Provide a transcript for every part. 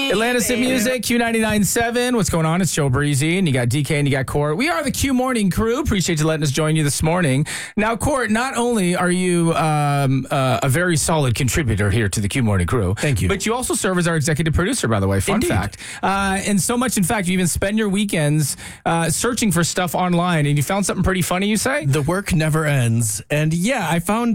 Atlantis Hit Music, Q99.7. What's going on? It's Joe Breezy, and you got DK and you got Court. We are the Q Morning Crew. Appreciate you letting us join you this morning. Now, Court, not only are you a very solid contributor here to the Q Morning Crew, thank you, but you also serve as our executive producer, by the way. Fun fact. And so much, in fact, you even spend your weekends searching for stuff online, and you found something pretty funny, you say? The work never ends. And yeah, I found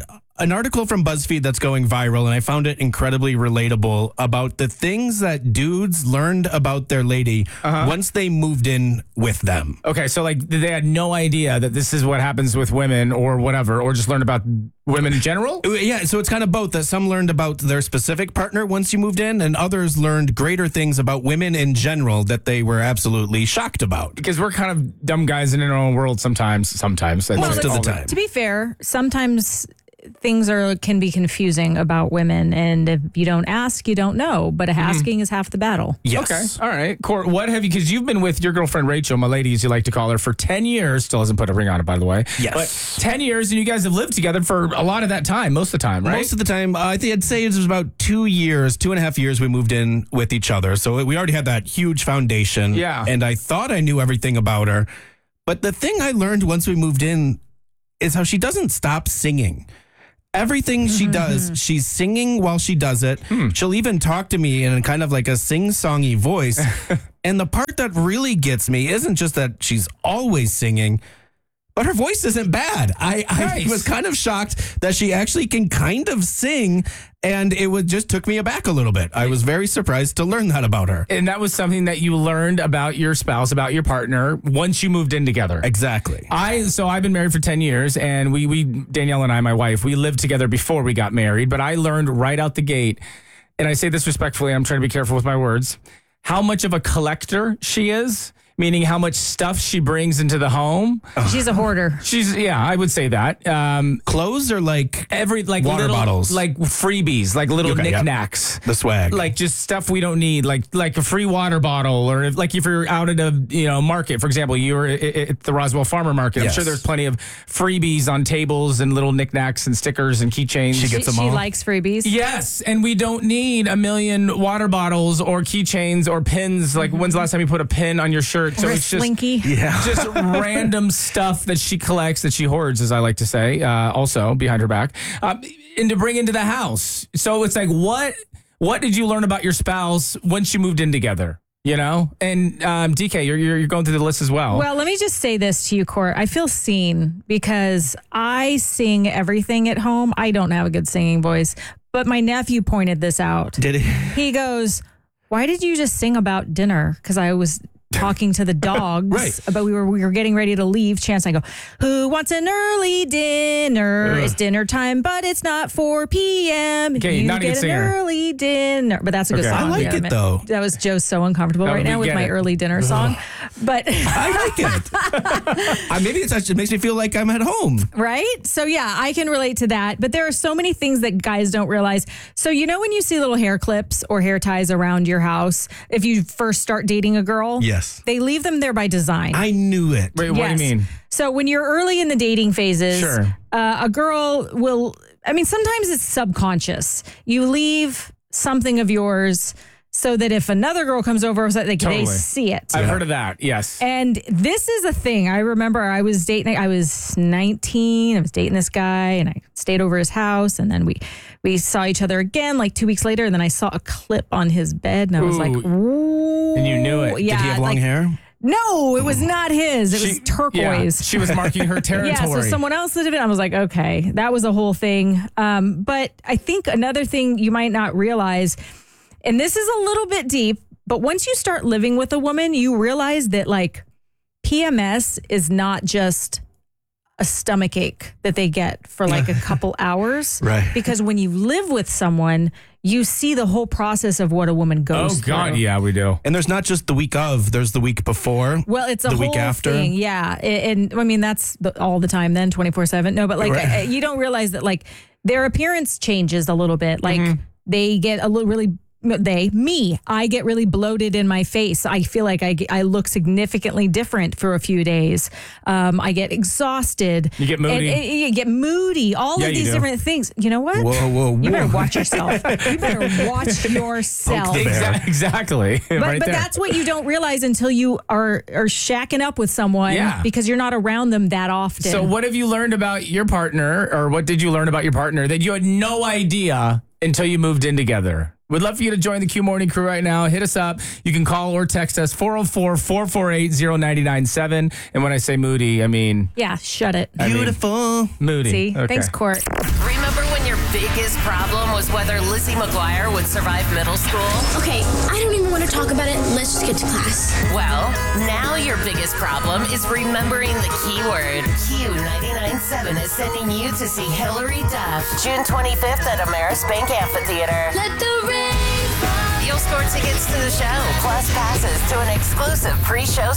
an article from BuzzFeed that's going viral, and I found it incredibly relatable about the things that dudes learned about their lady once they moved in with them. Okay, so like they had no idea that this is what happens with women or whatever, or just learned about women in general? Yeah, so it's kind of both. That some learned about their specific partner once you moved in, and others learned greater things about women in general that they were absolutely shocked about. Because we're kind of dumb guys in our own world sometimes. Most of the time. To be fair, sometimes things can be confusing about women, and if you don't ask, you don't know. But asking is half the battle. Yes. Okay. All right. Court, what have you, because you've been with your girlfriend Rachel, my lady, as you like to call her, for 10 years. Still hasn't put a ring on it, by the way. Yes. But 10 years, and you guys have lived together for a lot of that time, most of the time, right? Most of the time. I think I'd say it was about 2.5 years we moved in with each other. So we already had that huge foundation. Yeah. And I thought I knew everything about her. But the thing I learned once we moved in is how she doesn't stop singing. Everything she does, she's singing while she does it. She'll even talk to me in kind of like a sing-songy voice. And the part that really gets me isn't just that she's always singing, but her voice isn't bad. I was kind of shocked that she actually can kind of sing, and it just took me aback a little bit. I was very surprised to learn that about her. And that was something that you learned about your spouse, about your partner, once you moved in together. Exactly. So I've been married for 10 years, and we Danielle and I, my wife, we lived together before we got married, but I learned right out the gate, and I say this respectfully, I'm trying to be careful with my words, how much of a collector she is. Meaning how much stuff she brings into the home. She's a hoarder. I would say that. Clothes or like water little, bottles, like freebies, like little knickknacks, the swag, like just stuff we don't need, like a free water bottle, or if you're out at a market, for example, you're at the Roswell Farmer Market. Yes. I'm sure there's plenty of freebies on tables and little knickknacks and stickers and keychains. She gets them all. She likes freebies. Yes, and we don't need a million water bottles or keychains or pins. Like when's the last time you put a pin on your shirt? So it's just slinky. Just random stuff that she collects, that she hoards, as I like to say, also behind her back, and to bring into the house. So it's like, what did you learn about your spouse once you moved in together? You know, and DK, you're going through the list as well. Well, let me just say this to you, Court. I feel seen because I sing everything at home. I don't have a good singing voice, but my nephew pointed this out. Did he? He goes, "Why did you just sing about dinner?" Because I was talking to the dogs, right. But we were getting ready to leave. Chance, I go, "Who wants an early dinner? It's dinner time, but it's not 4 p.m. Okay, you not a good get an singer. early dinner." But that's a good Okay. song. I like it though. That was Joe's so uncomfortable right now with my early dinner song. But I like it. Maybe it makes me feel like I'm at home. Right? So yeah, I can relate to that. But there are so many things that guys don't realize. So you know when you see little hair clips or hair ties around your house, if you first start dating a girl, Yes. they leave them there by design. I knew it. Wait, what do you mean? So when you're early in the dating phases, Sure. A girl will, sometimes it's subconscious. You leave something of yours so that if another girl comes over, so they see it. I've heard of that, yes. And this is a thing. I remember I was 19. I was dating this guy, and I stayed over his house, and then we saw each other again like 2 weeks later, and then I saw a clip on his bed, and I was like, ooh. And you knew it. Yeah, Did he have long hair? No, it was not his. It was turquoise. Yeah, she was marking her territory. Yeah, so someone else did it. I was like, okay, that was a whole thing. But I think another thing you might not realize, and this is a little bit deep, but once you start living with a woman, you realize that like PMS is not just a stomach ache that they get for like a couple hours. Right. Because when you live with someone, you see the whole process of what a woman goes through. Oh, God, yeah, we do. And there's not just the week of, there's the week before. Well, it's a the whole week after. thing. Yeah. And I mean, that's all the time then, 24/7. No, but like you don't realize that like their appearance changes a little bit. Like they get a little really I get really bloated in my face. I feel like I look significantly different for a few days. I get exhausted. You get moody. You get moody. All of these different things. You know what? Whoa. You better watch yourself. You better watch yourself. Exactly. But that's what you don't realize until you are shacking up with someone because you're not around them that often. So what have you learned about your partner, or what did you learn about your partner that you had no idea until you moved in together? We'd love for you to join the Q Morning Crew right now. Hit us up. You can call or text us 404-448-0997. And when I say moody, I mean... Yeah, shut it. Beautiful. Moody. See? Okay. Thanks, Court. Remember when your biggest problem was whether Lizzie McGuire would survive middle school? Okay, I don't even want to talk about it. Let's just get to class. Well, now your biggest problem is remembering the keyword. Q99.7 is sending you to see Hillary Duff June 25th at Ameris Bank Amphitheater. Let the rain fall. You'll score tickets to the show, plus passes to an exclusive pre-show